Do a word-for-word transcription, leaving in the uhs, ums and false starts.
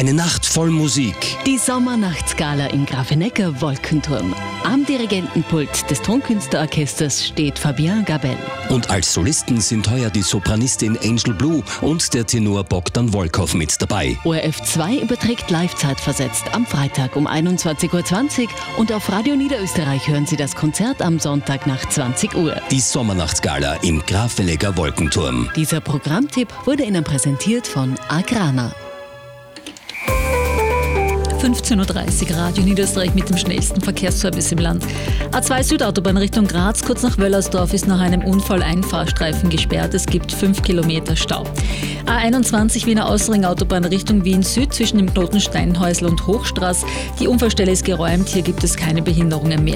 Eine Nacht voll Musik. Die Sommernachtsgala im Grafenecker Wolkenturm. Am Dirigentenpult des Tonkünstlerorchesters steht Fabien Gabel. Und als Solisten sind heuer die Sopranistin Angel Blue und der Tenor Bogdan Volkov mit dabei. O R F zwei überträgt Live-Zeit versetzt am Freitag um einundzwanzig Uhr zwanzig und auf Radio Niederösterreich hören Sie das Konzert am Sonntag nach zwanzig Uhr. Die Sommernachtsgala im Grafenecker Wolkenturm. Dieser Programmtipp wurde Ihnen präsentiert von Agrana. fünfzehn Uhr dreißig, Radio Niederösterreich mit dem schnellsten Verkehrsservice im Land. A zwei Südautobahn Richtung Graz, kurz nach Wöllersdorf ist nach einem Unfall ein Fahrstreifen gesperrt. Es gibt fünf Kilometer Stau. A einundzwanzig Wiener Ausring Autobahn Richtung Wien Süd zwischen dem Knoten Steinhäusl und Hochstraß. Die Unfallstelle ist geräumt, hier gibt es keine Behinderungen mehr.